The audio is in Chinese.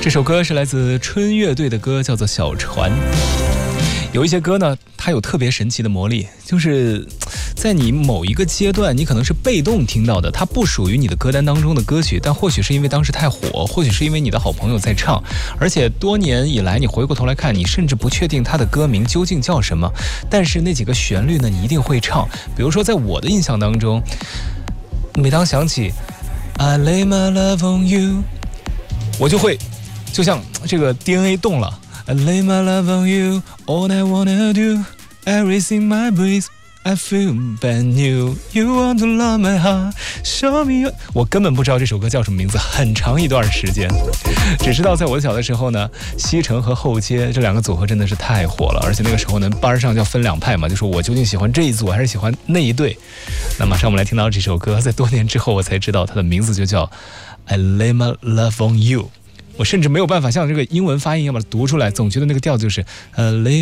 这首歌是来自春乐队的歌，叫做《小船》。有一些歌呢，它有特别神奇的魔力，就是在你某一个阶段，你可能是被动听到的，它不属于你的歌单当中的歌曲，但或许是因为当时太火，或许是因为你的好朋友在唱，而且多年以来你回过头来看，你甚至不确定它的歌名究竟叫什么，但是那几个旋律呢，你一定会唱。比如说在我的印象当中，每当想起 I lay my love on you， 我就会就像这个 DNA 动了， I lay my love on you, all I wanna do, everything my breath I feel brand new, you want to love my heart, show me your... 我根本不知道这首歌叫什么名字，很长一段时间，只知道在我小的时候呢，西城和后街这两个组合真的是太火了，而且那个时候呢，班上就要分两派嘛，就说我究竟喜欢这一组还是喜欢那一队。那马上我们来听到这首歌，在多年之后我才知道它的名字就叫 I lay my love on you。我甚至没有办法像这个英文发音要把它读出来，总觉得那个调就是 I lay